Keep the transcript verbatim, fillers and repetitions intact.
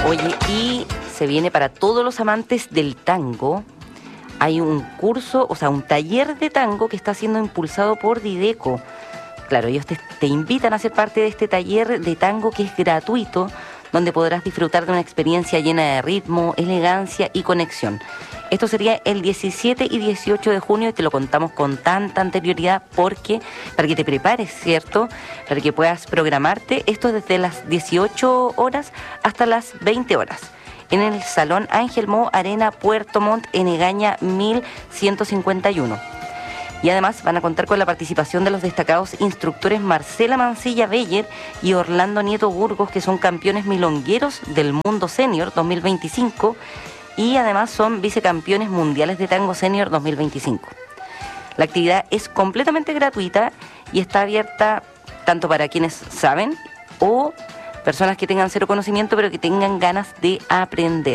Oye, y se viene para todos los amantes del tango. Hay un curso, o sea, un taller de tango que está siendo impulsado por Dideco. Claro, ellos te, te invitan a ser parte de este taller de tango que es gratuito, donde podrás disfrutar de una experiencia llena de ritmo, elegancia y conexión. Esto sería el diecisiete y dieciocho de junio y te lo contamos con tanta anterioridad porque para que te prepares, ¿cierto? Para que puedas programarte. Esto desde las dieciocho horas hasta las veinte horas. En el Salón Ángel Mo Arena Puerto Montt en Egaña mil ciento cincuenta y uno. Y además van a contar con la participación de los destacados instructores Marcela Mancilla Beller y Orlando Nieto Burgos, que son campeones milongueros del mundo senior dos mil veinticinco y además son vicecampeones mundiales de tango senior dos mil veinticinco. La actividad es completamente gratuita y está abierta tanto para quienes saben o personas que tengan cero conocimiento pero que tengan ganas de aprender.